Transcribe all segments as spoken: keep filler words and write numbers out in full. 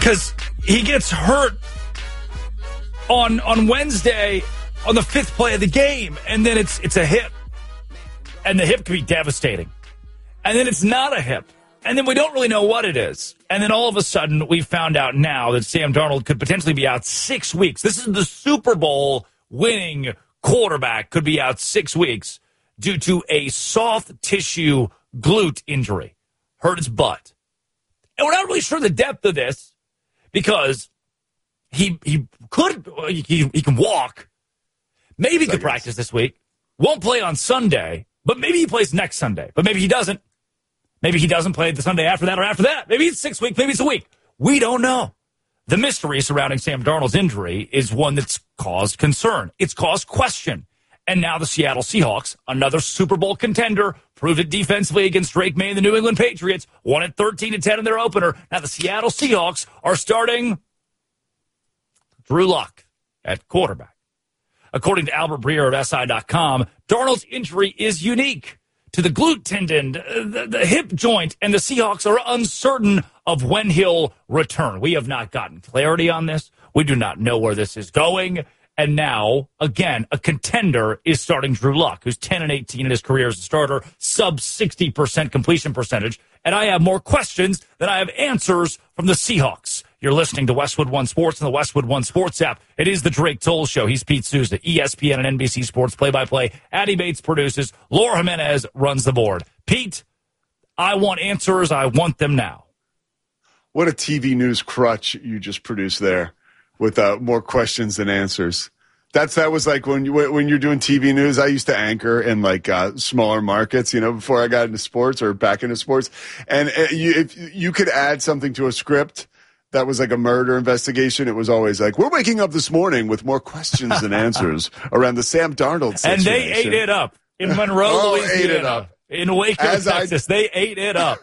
because he gets hurt on on Wednesday on the fifth play of the game, and then it's it's a hip, and the hip can be devastating, and then it's not a hip, and then we don't really know what it is, and then all of a sudden we found out now that Sam Darnold could potentially be out six weeks. This is the Super Bowl winning quarterback could be out six weeks due to a soft tissue glute injury, hurt his butt, and we're not really sure the depth of this because he he could he, he can walk. Maybe he could practice this week. Won't play on Sunday, but maybe he plays next Sunday. But maybe he doesn't. Maybe he doesn't play the Sunday after that or after that. Maybe it's six weeks. Maybe it's a week. We don't know. The mystery surrounding Sam Darnold's injury is one that's caused concern. It's caused question. And now the Seattle Seahawks, another Super Bowl contender, proved it defensively against Drake May and the New England Patriots, won it thirteen to ten in their opener. Now the Seattle Seahawks are starting Drew Luck at quarterback. According to Albert Breer of S I dot com, Darnold's injury is unique to the glute tendon, the, the hip joint, and the Seahawks are uncertain of when he'll return. We have not gotten clarity on this. We do not know where this is going. And now, again, a contender is starting Drew Luck, who's ten and eighteen in his career as a starter, sub sixty percent completion percentage. And I have more questions than I have answers from the Seahawks. You're listening to Westwood One Sports and the Westwood One Sports app. It is the Drake Toll Show. He's Pete Souza, E S P N and N B C Sports play-by-play. Addie Bates produces. Laura Jimenez runs the board. Pete, I want answers. I want them now. What a T V news crutch you just produced there with uh, more questions than answers. That's that was like when you when you're doing T V news. I used to anchor in like uh, smaller markets, you know, before I got into sports or back into sports. And uh, you, if you could add something to a script that was like a murder investigation, it was always like, we're waking up this morning with more questions than answers around the Sam Darnold situation. And they ate it up in Monroe, oh, Louisiana. Ate it up. In Waco, As Texas. I, they ate it up.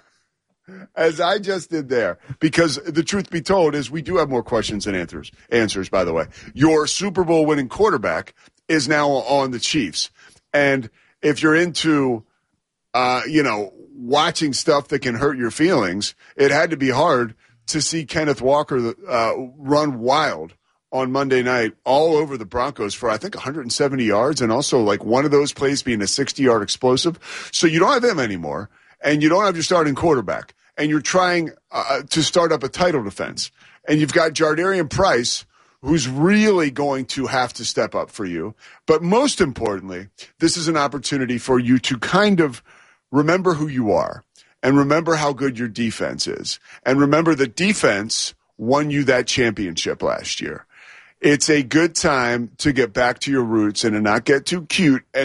As I just did there. Because the truth be told is we do have more questions than answers. Answers, by the way. Your Super Bowl winning quarterback is now on the Chiefs. And if you're into, uh, you know, watching stuff that can hurt your feelings, it had to be hard to see Kenneth Walker uh, run wild on Monday night all over the Broncos for, I think, one hundred seventy yards, and also like one of those plays being a sixty-yard explosive. So you don't have him anymore, and you don't have your starting quarterback, and you're trying uh, to start up a title defense. And you've got Jardarian Price, who's really going to have to step up for you. But most importantly, this is an opportunity for you to kind of remember who you are. And remember how good your defense is. And remember the defense won you that championship last year. It's a good time to get back to your roots and to not get too cute and